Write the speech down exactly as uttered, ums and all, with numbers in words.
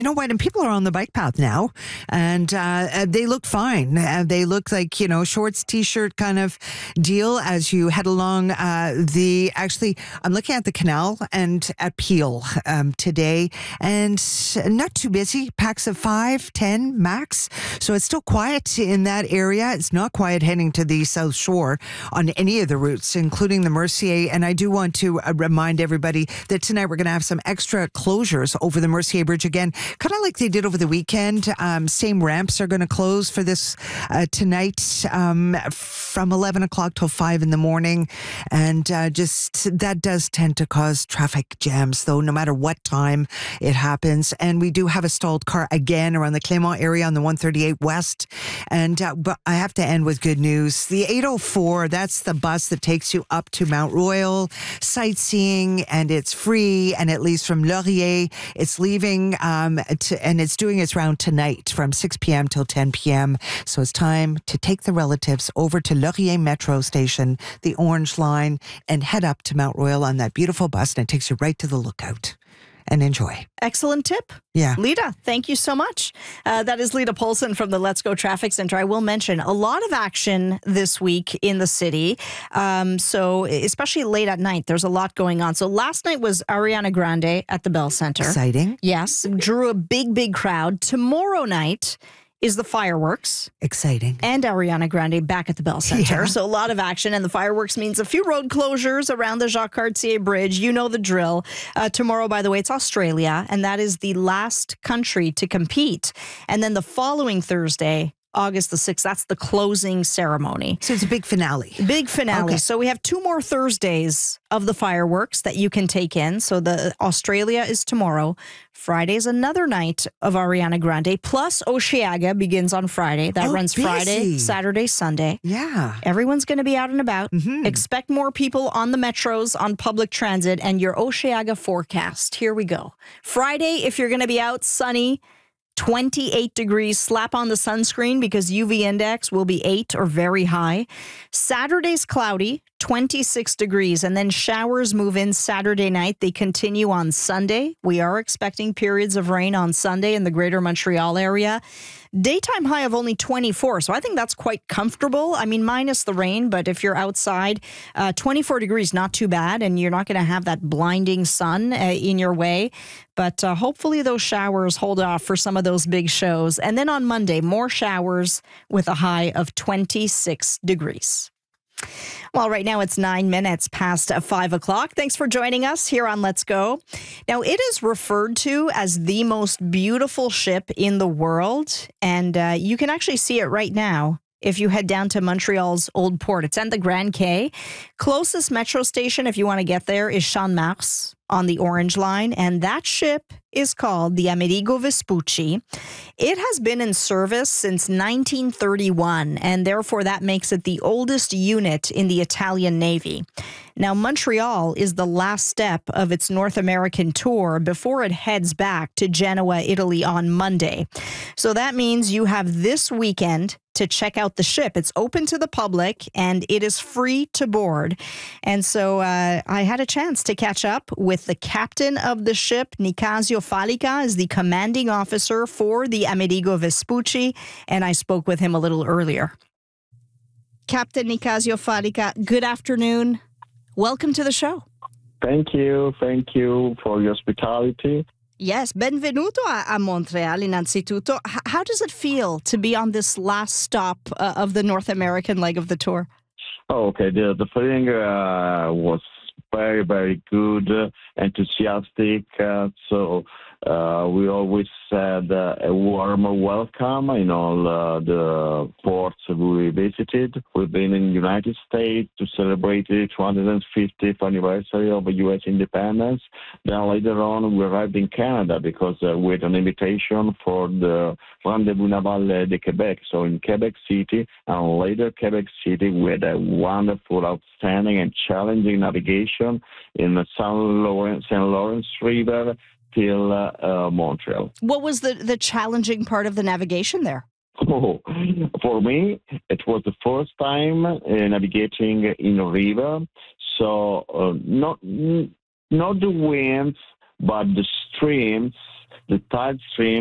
You know what? And people are on the bike path now, and uh, they look fine. Uh, they look like, you know, shorts, t-shirt kind of deal as you head along uh, the, actually, I'm looking at the canal and at Peel um, today, and not too busy. Packs of five, ten max. So it's still quiet in that area. It's not quiet heading to the South Shore on any of the routes, including the Mercier. And I do want to uh, remind everybody that tonight we're going to have some extra closures over the Mercier Bridge again. Kind of like they did over the weekend. Um, same ramps are going to close for this uh, tonight um, from eleven o'clock till five in the morning. And uh, just that does tend to cause traffic jams, though, no matter what time it happens. And we do have a stalled car again around the Clément area on the one thirty-eight West. And uh, but I have to end with good news. The eight oh four, that's the bus that takes you up to Mount Royal, sightseeing, and it's free. And it leaves from Laurier. It's leaving um, to, and it's doing its round tonight from six p.m. till ten p.m. So it's time to take the relatives over to Laurier Metro Station, the Orange Line, and head up to Mount Royal on that beautiful bus. And it takes you right to the lookout. And enjoy. Excellent tip. Yeah. Lita, thank you so much. Uh, that is Lita Polson from the Let's Go Traffic Center. I will mention a lot of action this week in the city. Um, so especially late at night, there's a lot going on. So last night was Ariana Grande at the Bell Center. Exciting. Yes. Drew a big, big crowd. Tomorrow night is the fireworks. Exciting. And Ariana Grande back at the Bell Center. Yeah. So a lot of action, and the fireworks means a few road closures around the Jacques Cartier Bridge. You know the drill. Uh, tomorrow, by the way, it's Australia, and that is the last country to compete. And then the following Thursday, August the sixth, that's the closing ceremony. So it's a big finale. Big finale. Okay. So we have two more Thursdays of the fireworks that you can take in. So the Australia is tomorrow. Friday is another night of Ariana Grande. Plus Osheaga begins on Friday. That Oh, runs busy. Friday, Saturday, Sunday. Yeah. Everyone's going to be out and about. Mm-hmm. Expect more people on the metros, on public transit, and your Osheaga forecast. Here we go. Friday, if you're going to be out, sunny, twenty-eight degrees. Slap on the sunscreen because U V index will be eight or very high. Saturday's cloudy, twenty-six degrees, and then showers move in Saturday night. They continue on Sunday. We are expecting periods of rain on Sunday in the greater Montreal area. Daytime high of only twenty-four, so I think that's quite comfortable. I mean, minus the rain, but if you're outside, uh, twenty-four degrees, not too bad, and you're not going to have that blinding sun uh, in your way. But uh, hopefully those showers hold off for some of those big shows. And then on Monday, more showers with a high of twenty-six degrees. Well, right now it's nine minutes past five o'clock. Thanks for joining us here on Let's Go. Now, it is referred to as the most beautiful ship in the world, and uh, you can actually see it right now if you head down to Montreal's Old Port. It's at the Grand Quay. Closest metro station, if you want to get there, is Champ-de-Mars on the Orange Line, and that ship is called the Amerigo Vespucci. It has been in service since nineteen thirty-one, and therefore that makes it the oldest unit in the Italian Navy. Now, Montreal is the last step of its North American tour before it heads back to Genoa, Italy on Monday. So that means you have this weekend to check out the ship. It's open to the public, and it is free to board. And so uh, I had a chance to catch up with the captain of the ship. Nicasio Falica is the commanding officer for the Amerigo Vespucci, and I spoke with him a little earlier. Captain Nicasio Falica, good afternoon. Welcome to the show. Thank you. Thank you for your hospitality. Yes, benvenuto a, a Montreal, innanzitutto. H- how does it feel to be on this last stop uh, of the North American leg of the tour? Oh, okay. The, the feeling uh, was very, very good, uh, enthusiastic. Uh, so uh, we always had uh, a warm welcome in all uh, the ports we visited. We've been in the United States to celebrate the two hundred fiftieth anniversary of U S independence. Then later on, we arrived in Canada because uh, we had an invitation for the Rendezvous Naval de Quebec. So in Quebec City, and later Quebec City, we had a wonderful, outstanding, and challenging navigation in the Saint Lawrence, Saint Lawrence River till uh, uh, Montreal. What was the, the challenging part of the navigation there? Oh, for me, it was the first time uh, navigating in a river. So uh, not not the winds, but the streams the tide stream